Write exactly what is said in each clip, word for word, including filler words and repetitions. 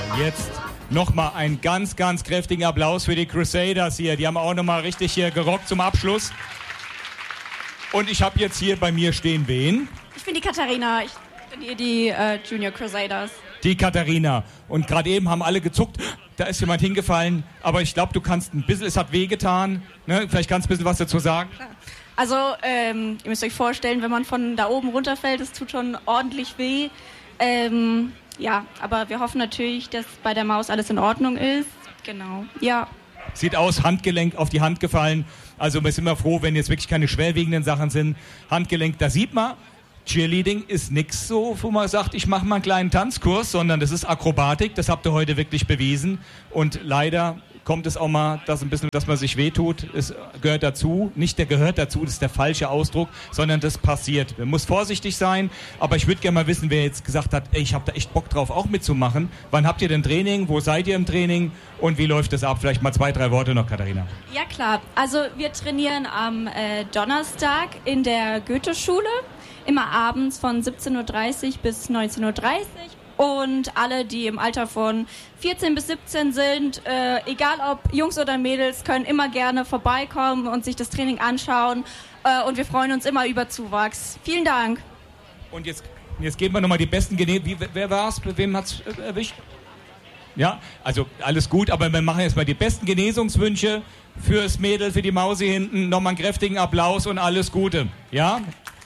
Jetzt nochmal einen ganz, ganz kräftigen Applaus für die Crusaders hier. Die haben auch nochmal richtig hier gerockt zum Abschluss. Und ich habe jetzt hier bei mir stehen wen? Ich bin die Katharina. Ich bin hier die äh, Junior Crusaders. Die Katharina. Und gerade eben haben alle gezuckt. Da ist jemand hingefallen. Aber ich glaube, du kannst ein bisschen, es hat wehgetan. Ne? Vielleicht kannst du ein bisschen was dazu sagen. Klar. Also, ähm, ihr müsst euch vorstellen, wenn man von da oben runterfällt, es tut schon ordentlich weh. Ähm, ja, aber wir hoffen natürlich, dass bei der Maus alles in Ordnung ist. Genau, ja. Sieht aus, Handgelenk auf die Hand gefallen. Also wir sind immer froh, wenn jetzt wirklich keine schwerwiegenden Sachen sind. Handgelenk, da sieht man, Cheerleading ist nichts so, wo man sagt, ich mache mal einen kleinen Tanzkurs, sondern das ist Akrobatik. Das habt ihr heute wirklich bewiesen. Und leider kommt es auch mal, dass ein bisschen, dass man sich wehtut. Es gehört dazu. Nicht der gehört dazu, das ist der falsche Ausdruck, sondern das passiert. Man muss vorsichtig sein, aber ich würde gerne mal wissen, wer jetzt gesagt hat, ey, ich habe da echt Bock drauf, auch mitzumachen. Wann habt ihr denn Training? Wo seid ihr im Training? Und wie läuft das ab? Vielleicht mal zwei, drei Worte noch, Katharina. Ja, klar. Also wir trainieren am äh, Donnerstag in der Goethe-Schule, immer abends von siebzehn Uhr dreißig bis neunzehn Uhr dreißig. Und alle, die im Alter von vierzehn bis siebzehn sind, äh, egal ob Jungs oder Mädels, können immer gerne vorbeikommen und sich das Training anschauen. Äh, und wir freuen uns immer über Zuwachs. Vielen Dank. Und jetzt, jetzt geben wir nochmal die besten Gene... Wie, wer war's? Wem hat's erwischt? Ja, also alles gut, aber wir machen jetzt mal die besten Genesungswünsche fürs Mädel, für die Mausi hinten. Nochmal einen kräftigen Applaus und alles Gute. Ja?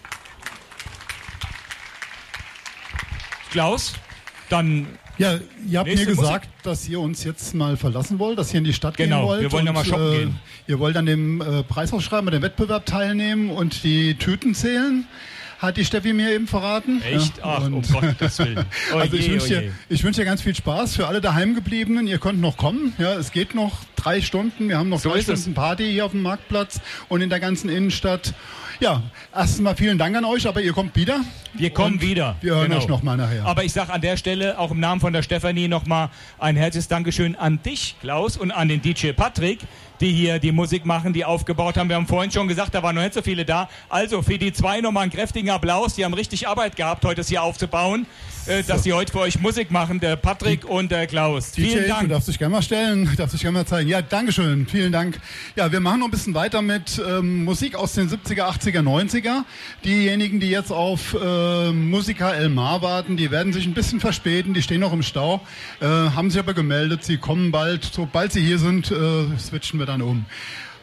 Klaus? Dann ja, ihr habt mir gesagt, Musik. dass ihr uns jetzt mal verlassen wollt, dass ihr in die Stadt genau, gehen wollt. Genau, wir wollen ja mal shoppen äh, gehen. Ihr wollt an dem äh, Preisausschreiben, an dem Wettbewerb teilnehmen und die Tüten zählen. Hat die Steffi mir eben verraten. Echt? Ja, Ach, um Gottes Willen. Oh also ich je, wünsche oh dir, ich wünsch dir ganz viel Spaß für alle Daheimgebliebenen. Ihr könnt noch kommen. Ja, es geht noch drei Stunden. Wir haben noch so drei Stunden es. Party hier auf dem Marktplatz und in der ganzen Innenstadt. Ja, erstens mal vielen Dank an euch, aber ihr kommt wieder. Wir kommen wieder. Wir hören genau. euch nochmal nachher. Aber ich sage an der Stelle, auch im Namen von der Stefanie, nochmal ein herzliches Dankeschön an dich, Klaus, und an den D J Patrick, die hier die Musik machen, die aufgebaut haben. Wir haben vorhin schon gesagt, da waren noch nicht so viele da. Also für die zwei nochmal einen kräftigen Applaus. Die haben richtig Arbeit gehabt, heute das hier aufzubauen, äh, dass sie heute für euch Musik machen, der Patrick die, und der Klaus. D J, vielen Dank. Du darfst dich gerne mal stellen, du darfst dich gerne mal zeigen. Ja, Dankeschön, vielen Dank. Ja, wir machen noch ein bisschen weiter mit ähm, Musik aus den siebziger, achtziger, neunziger. Diejenigen, die jetzt auf äh, Musiker Elmar warten, die werden sich ein bisschen verspäten, die stehen noch im Stau, äh, haben sich aber gemeldet, sie kommen bald. Sobald sie hier sind, äh, switchen wir dann um.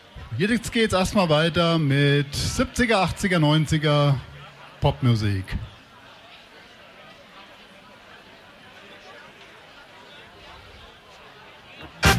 Jetzt geht's erstmal weiter mit siebziger, achtziger, neunziger Popmusik.